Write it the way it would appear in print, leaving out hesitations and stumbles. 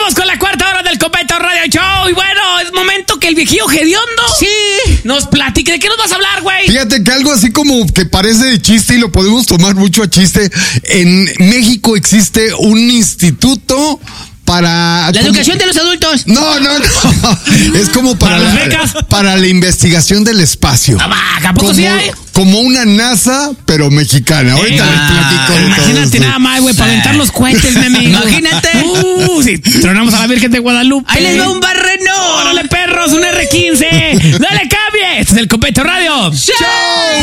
Vamos con la cuarta hora del Copeto Radio Show. Y bueno, es momento que el viejillo hediondo nos platique. ¿De qué nos vas a hablar, güey? Fíjate que algo así como que parece de chiste y lo podemos tomar mucho a chiste. En México existe un instituto para... La educación de los adultos. No. Es como para las becas. Para la investigación del espacio. ¿A poco sí hay? Como una NASA, pero mexicana. Ahorita les platico de todo Imagínate esto. nada más, güey, para aventar los cohetes, mi amigo. Imagínate. Sí, tronamos a la Virgen de Guadalupe. Ahí les va un barreno. ¡Órale, perros! ¡Un R15! ¡Dale, cambie! Este es el Copeto Radio ¡Show!